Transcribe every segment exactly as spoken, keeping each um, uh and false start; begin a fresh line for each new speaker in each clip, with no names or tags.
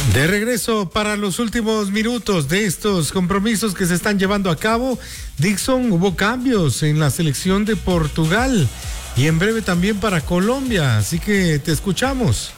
De regreso para los últimos minutos de estos compromisos que se están llevando a cabo, Dixon, hubo cambios en la selección de Portugal y en breve también para Colombia, así que te escuchamos.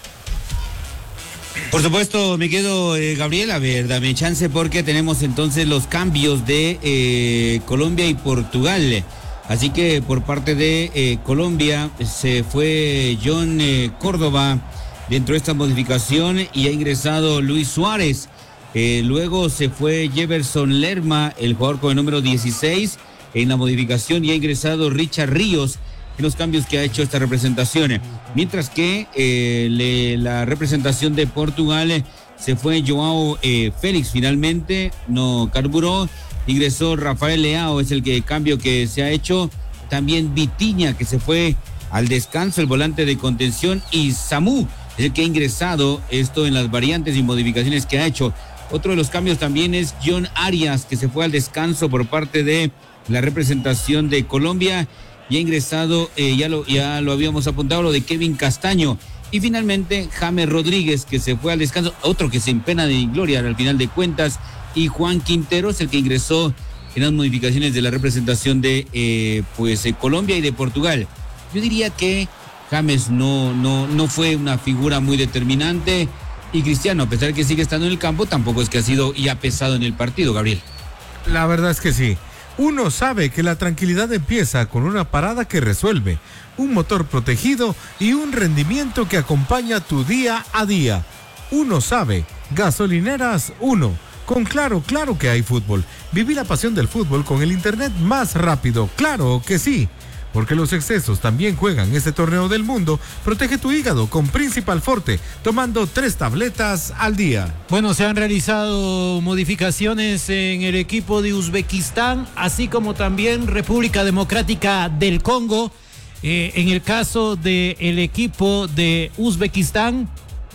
Por supuesto, me quedo, eh, Gabriel, a ver, dame chance porque tenemos entonces los cambios de eh, Colombia y Portugal. Así que por parte de eh, Colombia se fue John eh, Córdoba dentro de esta modificación y ha ingresado Luis Suárez. Eh, luego se fue Jefferson Lerma, el jugador con el número dieciséis, en la modificación, y ha ingresado Richard Ríos en los cambios que ha hecho esta representación. Mientras que eh, le, la representación de Portugal eh, se fue Joao eh, Félix, finalmente no carburó. Ingresó Rafael Leao, es el que, cambio que se ha hecho. También Vitinha, que se fue al descanso, el volante de contención, y Samu es el que ha ingresado, esto en las variantes y modificaciones que ha hecho. Otro de los cambios también es John Arias, que se fue al descanso por parte de la representación de Colombia, y ha ingresado, eh, ya, lo, ya lo habíamos apuntado, lo de Kevin Castaño. Y finalmente James Rodríguez, que se fue al descanso, otro que se empena de gloria al final de cuentas, y Juan Quintero es el que ingresó en las modificaciones de la representación de eh, pues eh, Colombia y de Portugal. Yo diría que James no, no, no fue una figura muy determinante, y Cristiano, a pesar de que sigue estando en el campo, tampoco es que ha sido y ha pesado en el partido, Gabriel.
La verdad es que sí. Uno sabe que la tranquilidad empieza con una parada que resuelve, un motor protegido y un rendimiento que acompaña tu día a día. Uno sabe, Gasolineras Uno. Con Claro, claro que hay fútbol. Viví la pasión del fútbol con el internet más rápido, claro que sí. Porque los excesos también juegan este torneo del mundo. Protege tu hígado con Principal Forte, tomando tres tabletas al día.
Bueno, se han realizado modificaciones en el equipo de Uzbekistán, así como también República Democrática del Congo. Eh, en el caso del equipo de Uzbekistán,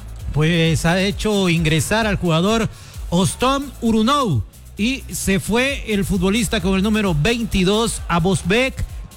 pues ha hecho ingresar al jugador Ostom Urunov, y se fue el futbolista con el número veintidós, Abosbek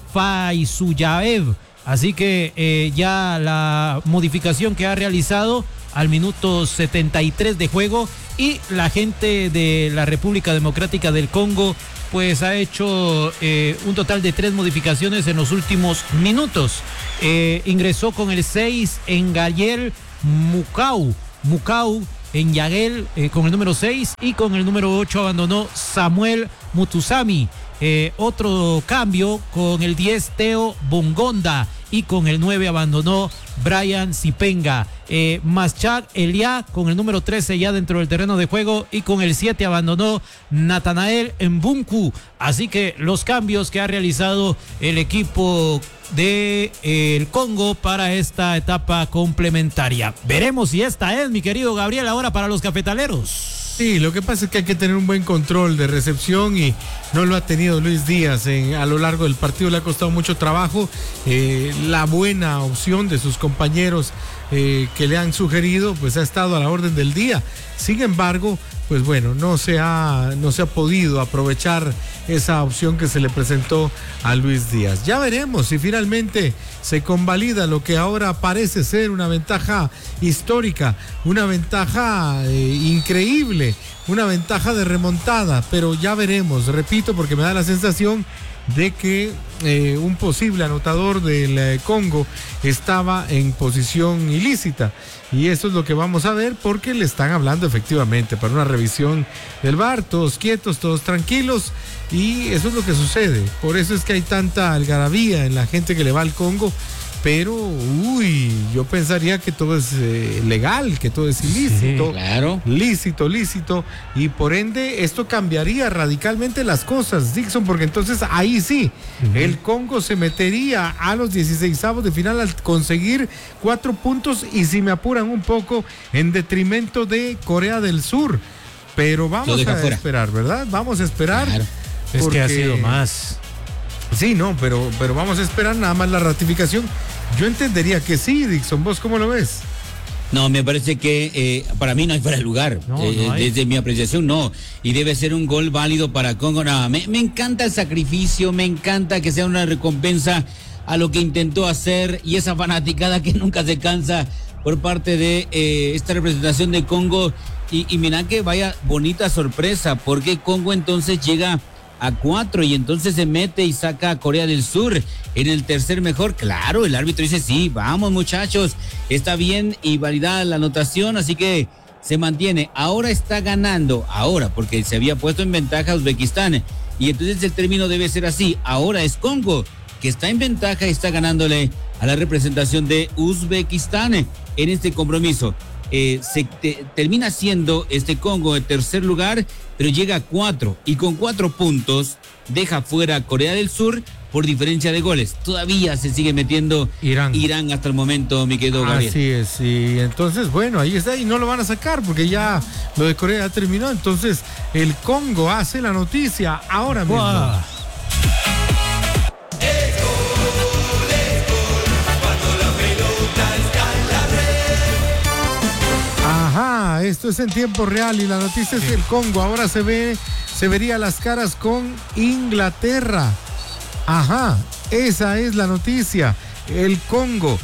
Faizuyaev. Así que eh, ya la modificación que ha realizado al minuto setenta y tres de juego, y la gente de la República Democrática del Congo pues ha hecho eh, un total de tres modificaciones en los últimos minutos. Eh, ingresó con el seis en Gayel Mukau, Mukau en Yagel eh, con el número seis, y con el número ocho abandonó Samuel Mutusami. Eh, otro cambio con el diez, Teo Bongonda, y con el nueve abandonó Brian Zipenga. Eh, Maschak Elia con el número trece ya dentro del terreno de juego, y con el siete abandonó Nathanael Mbunku. Así que los cambios que ha realizado el equipo de eh, el Congo para esta etapa complementaria. Veremos si esta es, mi querido Gabriel, ahora para los cafetaleros.
Sí, lo que pasa es que hay que tener un buen control de recepción, y no lo ha tenido Luis Díaz en, a lo largo del partido. Le ha costado mucho trabajo. Eh, la buena opción de sus compañeros eh, que le han sugerido pues ha estado a la orden del día. Sin embargo, pues bueno, no se ha, no se ha podido aprovechar esa opción que se le presentó a Luis Díaz. Ya veremos si finalmente se convalida lo que ahora parece ser una ventaja histórica, una ventaja eh, increíble, una ventaja de remontada, pero ya veremos, repito, porque me da la sensación de que eh, un posible anotador del eh, Congo estaba en posición ilícita, y eso es lo que vamos a ver, porque le están hablando efectivamente para una revisión del V A R, todos quietos, todos tranquilos, y eso es lo que sucede. Por eso es que hay tanta algarabía en la gente que le va al Congo, pero uy, yo pensaría que todo es eh, legal, que todo es ilícito,
sí, claro,
lícito, lícito, y por ende esto cambiaría radicalmente las cosas, Dixon, porque entonces ahí sí, uh-huh. el Congo se metería a los dieciseisavos de final al conseguir cuatro puntos, y si me apuran un poco, en detrimento de Corea del Sur, pero vamos a fuera. esperar, ¿verdad? Vamos a esperar.
Claro. Es porque... que ha sido más.
Sí, no, pero, pero vamos a esperar nada más la ratificación. Yo entendería que sí, Dixon. ¿Vos cómo lo ves?
No, me parece que eh, para mí no hay fuera de lugar. No, eh, no hay. Desde mi apreciación, no. Y debe ser un gol válido para Congo. No, me, me encanta el sacrificio, me encanta que sea una recompensa a lo que intentó hacer, y esa fanaticada que nunca se cansa por parte de eh, esta representación de Congo. Y, y mira que vaya bonita sorpresa, porque Congo entonces llega a cuatro y entonces se mete y saca a Corea del Sur en el tercer mejor. Claro, el árbitro dice sí, vamos muchachos, está bien y validada la anotación, así que se mantiene. Ahora está ganando, ahora, porque se había puesto en ventaja Uzbekistán, y entonces el término debe ser así. Ahora es Congo que está en ventaja y está ganándole a la representación de Uzbekistán en este compromiso. Eh, se te, termina siendo este Congo en tercer lugar, pero llega a cuatro, y con cuatro puntos deja fuera a Corea del Sur por diferencia de goles. Todavía se sigue metiendo Irán, Irán hasta el momento, mi querido Gabriel.
Así es, y entonces, bueno, ahí está, y no lo van a sacar porque ya lo de Corea ya terminó. Entonces, el Congo hace la noticia ahora mismo. Wow. Ajá, esto es en tiempo real y la noticia es que el Congo ahora se ve, se vería las caras con Inglaterra. Ajá, esa es la noticia. El Congo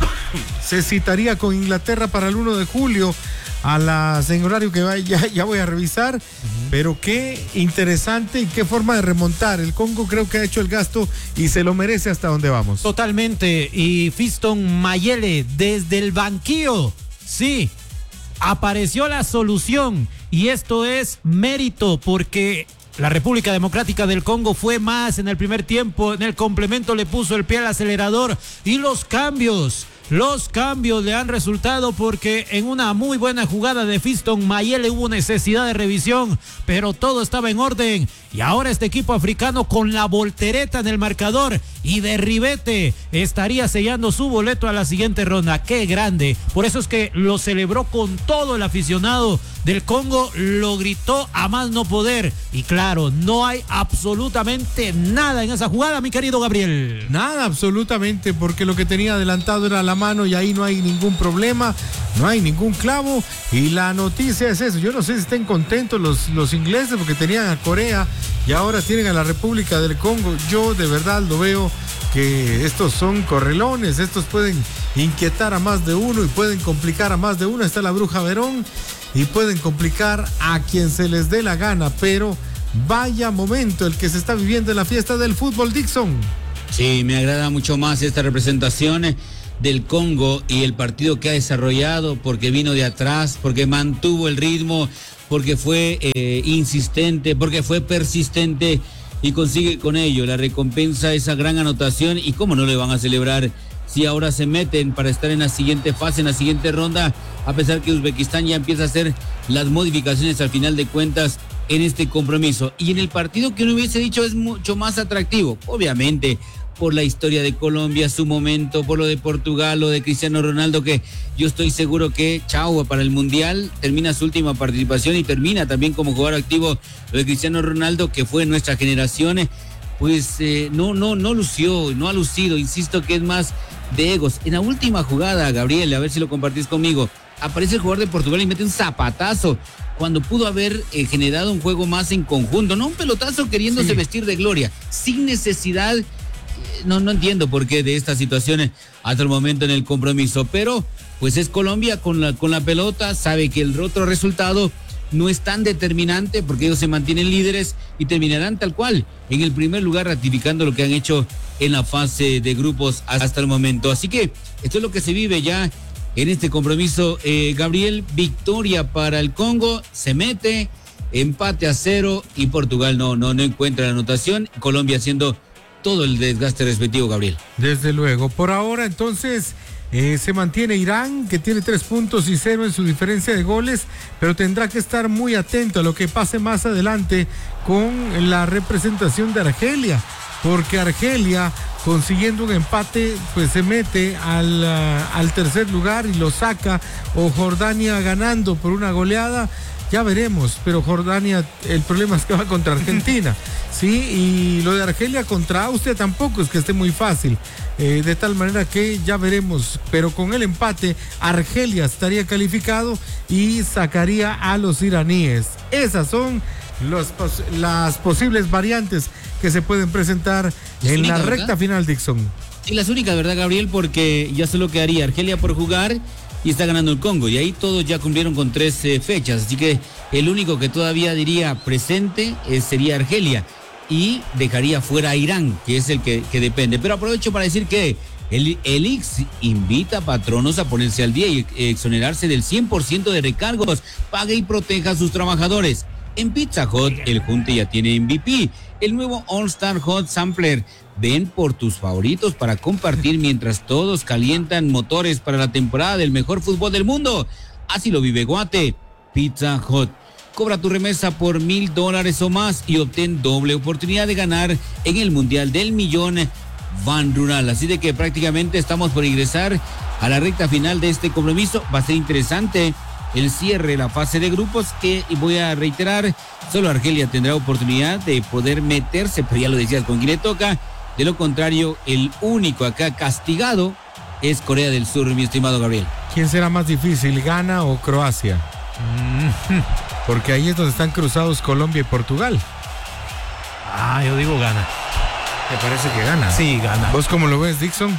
se citaría con Inglaterra para el primero de julio a las en horario que va, ya, ya voy a revisar, uh-huh. Pero qué interesante y qué forma de remontar. El Congo creo que ha hecho el gasto y se lo merece hasta donde vamos.
Totalmente, y Fiston Mayele desde el banquillo, sí, apareció la solución, y esto es mérito porque la República Democrática del Congo fue más en el primer tiempo, en el complemento le puso el pie al acelerador, y los cambios, los cambios le han resultado porque en una muy buena jugada de Fiston Mayele hubo necesidad de revisión, pero todo estaba en orden, y ahora este equipo africano con la voltereta en el marcador y de ribete estaría sellando su boleto a la siguiente ronda. ¡Qué grande! Por eso es que lo celebró con todo el aficionado del Congo, lo gritó a más no poder, y claro, no hay absolutamente nada en esa jugada, mi querido Gabriel.
Nada, absolutamente, porque lo que tenía adelantado era la mano y ahí no hay ningún problema, no hay ningún clavo, y la noticia es eso. Yo no sé si estén contentos los, los ingleses porque tenían a Corea y ahora tienen a la República del Congo. Yo de verdad lo veo que estos son correlones, estos pueden inquietar a más de uno y pueden complicar a más de uno. Está la Bruja Verón y pueden complicar a quien se les dé la gana, pero vaya momento el que se está viviendo en la fiesta del fútbol, Dixon.
Sí, me agrada mucho más esta representación del Congo y el partido que ha desarrollado, porque vino de atrás, porque mantuvo el ritmo, porque fue eh, insistente, porque fue persistente y consigue con ello la recompensa, esa gran anotación. Y cómo no le van a celebrar si ahora se meten para estar en la siguiente fase, en la siguiente ronda, a pesar que Uzbekistán ya empieza a hacer las modificaciones al final de cuentas en este compromiso. Y en el partido que uno hubiese dicho es mucho más atractivo, obviamente, por la historia de Colombia, su momento, por lo de Portugal, lo de Cristiano Ronaldo, que yo estoy seguro que, chao, para el Mundial, termina su última participación y termina también como jugador activo lo de Cristiano Ronaldo, que fue nuestra generación, pues eh, no, no, no lució, no ha lucido, insisto que es más de egos. En la última jugada, Gabriel, a ver si lo compartís conmigo, aparece el jugador de Portugal y mete un zapatazo, cuando pudo haber eh, generado un juego más en conjunto, no un pelotazo queriéndose sí. vestir de gloria, sin necesidad. No, no entiendo por qué de estas situaciones hasta el momento en el compromiso, pero pues es Colombia con la, con la pelota, sabe que el otro resultado no es tan determinante porque ellos se mantienen líderes y terminarán tal cual en el primer lugar, ratificando lo que han hecho en la fase de grupos hasta el momento. Así que esto es lo que se vive ya en este compromiso, eh, Gabriel. Victoria para el Congo, se mete, empate a cero, y Portugal no, no, no encuentra la anotación. Colombia haciendo todo el desgaste respectivo, Gabriel.
Desde luego. Por ahora, entonces, eh, se mantiene Irán, que tiene tres puntos y cero en su diferencia de goles, pero tendrá que estar muy atento a lo que pase más adelante con la representación de Argelia, porque Argelia, consiguiendo un empate, pues se mete al, uh, al tercer lugar y lo saca, o Jordania ganando por una goleada. Ya veremos, pero Jordania, el problema es que va contra Argentina, ¿sí? Y lo de Argelia contra Austria tampoco es que esté muy fácil, eh, de tal manera que ya veremos, pero con el empate, Argelia estaría calificado y sacaría a los iraníes. Esas son los, las posibles variantes que se pueden presentar en única, la recta ¿verdad? Final, Dixon.
Sí, las únicas, ¿verdad, Gabriel? Porque ya solo quedaría Argelia por jugar, y está ganando el Congo. Y ahí todos ya cumplieron con tres eh, fechas. Así que el único que todavía diría presente eh, sería Argelia. Y dejaría fuera a Irán, que es el que, que depende. Pero aprovecho para decir que el, el I X invita a patronos a ponerse al día y exonerarse del cien por ciento de recargos. Pague y proteja a sus trabajadores. En Pizza Hut, el Junte ya tiene M V P, el nuevo All Star Hot Sampler. Ven por tus favoritos para compartir mientras todos calientan motores para la temporada del mejor fútbol del mundo. Así lo vive Guate. Pizza Hut. Cobra tu remesa por mil dólares o más y obtén doble oportunidad de ganar en el Mundial del Millón Van Rural. Así de que prácticamente estamos por ingresar a la recta final de este compromiso. Va a ser interesante el cierre, la fase de grupos, que, y voy a reiterar, solo Argelia tendrá oportunidad de poder meterse, pero ya lo decías, con quién le toca. De lo contrario, el único acá castigado es Corea del Sur, mi estimado Gabriel.
¿Quién será más difícil, Ghana o Croacia? Porque ahí es donde están cruzados Colombia y Portugal.
Ah, yo digo Ghana.
¿Te parece que gana?
Sí, gana.
¿Vos cómo lo ves, Dixon?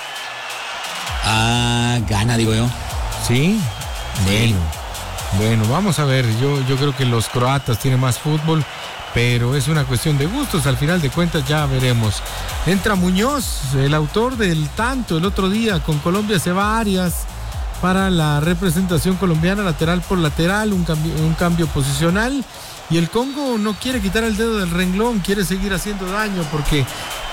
Ah, gana, digo yo.
Sí.
Sí.
Bueno, bueno, vamos a ver. Yo, yo creo que los croatas tienen más fútbol, pero es una cuestión de gustos. Al final de cuentas ya veremos. Entra Muñoz, el autor del tanto el otro día con Colombia. Se va a Arias para la representación colombiana, lateral por lateral, un cambio, un cambio posicional. Y el Congo no quiere quitar el dedo del renglón, quiere seguir haciendo daño porque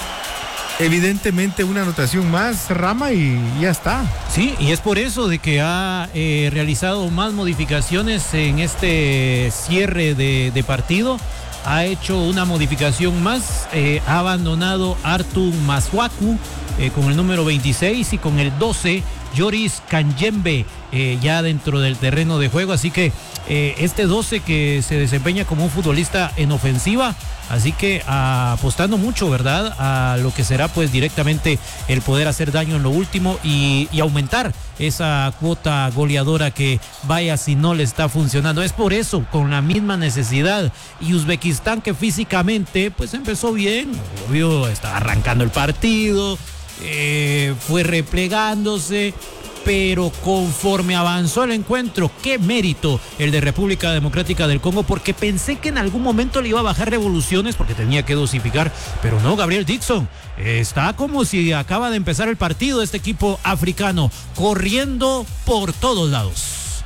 evidentemente una anotación más, Rama, y ya está.
Sí, y es por eso de que ha eh, realizado más modificaciones en este cierre de, de partido. Ha hecho una modificación más, eh, ha abandonado Artur Masuaku eh, con el número veintiséis y con el doce Yoris Kanyembe eh, ya dentro del terreno de juego, así que eh, este doce que se desempeña como un futbolista en ofensiva, así que ah, apostando mucho, ¿verdad?, a lo que será pues directamente el poder hacer daño en lo último y, y aumentar esa cuota goleadora que vaya si no le está funcionando. Es por eso, con la misma necesidad, y Uzbekistán, que físicamente pues empezó bien, obvio, está arrancando el partido, eh, fue replegándose, pero conforme avanzó el encuentro, qué mérito el de República Democrática del Congo, porque pensé que en algún momento le iba a bajar revoluciones porque tenía que dosificar, pero no, Gabriel Dixon, está como si acaba de empezar el partido este equipo africano, corriendo por todos lados.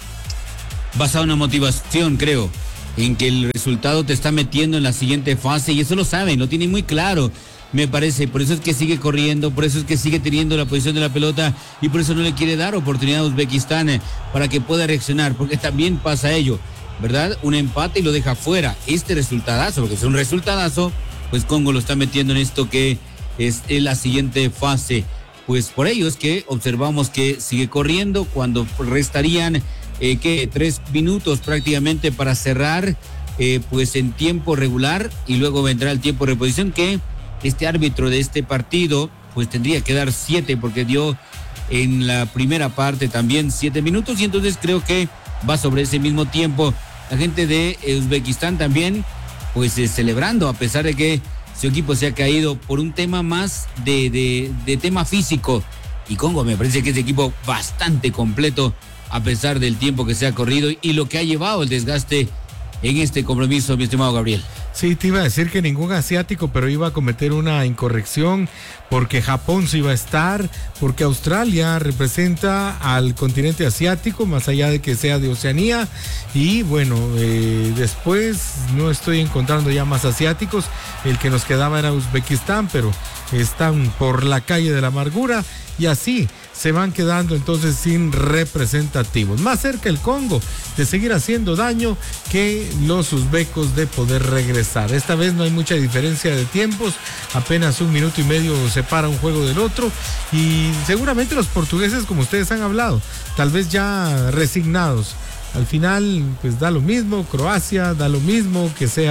Basado en una motivación, creo, en que el resultado te está metiendo en la siguiente fase, y eso lo saben, lo tienen muy claro. Me parece, por eso es que sigue corriendo, por eso es que sigue teniendo la posición de la pelota y por eso no le quiere dar oportunidad a Uzbekistán eh, para que pueda reaccionar, porque también pasa ello, ¿verdad? Un empate y lo deja fuera. Este resultadazo, porque es un resultadazo, pues Congo lo está metiendo en esto que es, es la siguiente fase. Pues por ello es que observamos que sigue corriendo cuando restarían, eh, ¿qué? Tres minutos prácticamente para cerrar, eh, pues en tiempo regular, y luego vendrá el tiempo de reposición que este árbitro de este partido pues tendría que dar siete, porque dio en la primera parte también siete minutos, y entonces creo que va sobre ese mismo tiempo. La gente de Uzbekistán también pues eh, celebrando, a pesar de que su equipo se ha caído por un tema más de, de, de tema físico, y Congo me parece que es un equipo bastante completo a pesar del tiempo que se ha corrido y lo que ha llevado el desgaste en este compromiso, mi estimado Gabriel.
Sí, te iba a decir que ningún asiático, pero iba a cometer una incorrección, porque Japón sí iba a estar, porque Australia representa al continente asiático, más allá de que sea de Oceanía, y bueno, eh, después no estoy encontrando ya más asiáticos, el que nos quedaba era Uzbekistán, pero están por la calle de la amargura, y así se van quedando entonces sin representativos. Más cerca el Congo de seguir haciendo daño que los uzbecos de poder regresar. Esta vez no hay mucha diferencia de tiempos, apenas un minuto y medio separa un juego del otro, y seguramente los portugueses, como ustedes han hablado, tal vez ya resignados. Al final, pues da lo mismo, Croacia, da lo mismo que sea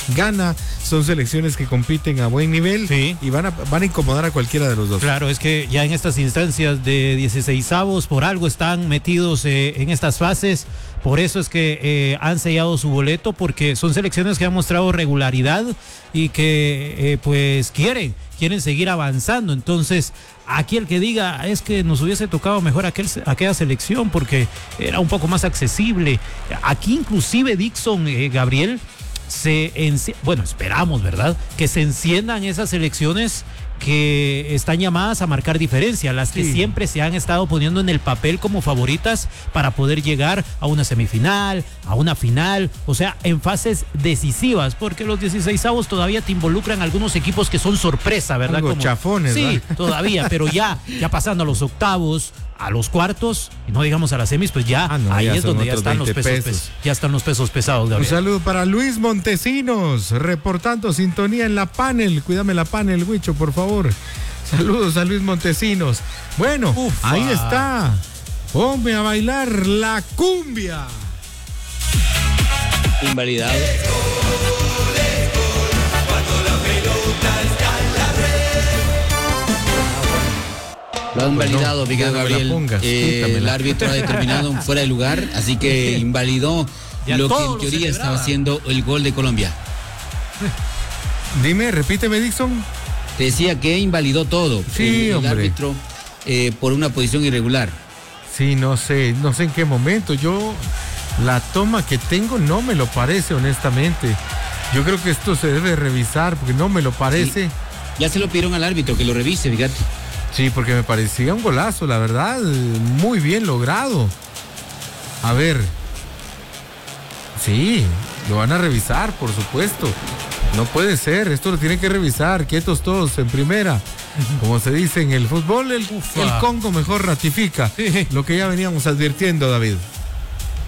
Ghana, son selecciones que compiten a buen nivel
sí.
y van a, van a incomodar a cualquiera de los dos.
Claro, es que ya en estas instancias de dieciseisavos por algo están metidos eh, en estas fases, por eso es que eh, han sellado su boleto, porque son selecciones que han mostrado regularidad y que eh, pues quieren, quieren seguir avanzando. Entonces, aquí el que diga es que nos hubiese tocado mejor aquel, aquella selección porque era un poco más accesible. Aquí inclusive Dixon, eh, Gabriel, se enci- bueno, esperamos, ¿verdad?, que se enciendan esas elecciones que están llamadas a marcar diferencia, las que
sí.
siempre se han estado poniendo en el papel como favoritas para poder llegar a una semifinal, a una final, o sea, en fases decisivas, porque los dieciseisavos todavía te involucran algunos equipos que son sorpresa, ¿verdad?
Algo
como,
chafones,
sí,
¿verdad?
todavía, pero ya, ya pasando a los octavos, a los cuartos, y no digamos a las semis, pues ya,
ah, no,
ahí
ya
es donde ya
otros
están los pesos,
pesos.
pesos, ya están los pesos pesados, Gabriel.
Un saludo para Luis Montesinos, reportando sintonía en la panel. Cuídame la panel, Huicho, por favor. Saludos a Luis Montesinos. Bueno,
Ufa.
Ahí está. Ponme a bailar la cumbia.
Invalidado. Lo han
Pues
validado,
no,
Miguel
ya no la
Gabriel.
pongas,
Eh, el
quítamela.
árbitro ha determinado un fuera de lugar, así que invalidó
Ya
lo que
todo
en
lo
teoría
celebraba.
estaba haciendo el gol de Colombia.
Dime, repíteme, Dixon.
Te decía que invalidó todo.
Sí,
el, el
hombre.
árbitro eh, por una posición irregular.
Sí, no sé, no sé en qué momento. Yo, la toma que tengo no me lo parece, honestamente. Yo creo que esto se debe revisar porque no me lo parece.
Sí. Ya se lo pidieron al árbitro que lo revise, fíjate.
Sí, porque me parecía un golazo, la verdad, muy bien logrado. A ver. Sí, lo van a revisar, por supuesto. No puede ser, esto lo tienen que revisar, quietos todos en primera. Como se dice en el fútbol, el,
Ufa.
el Congo mejor ratifica
Sí.
lo que ya veníamos advirtiendo, David.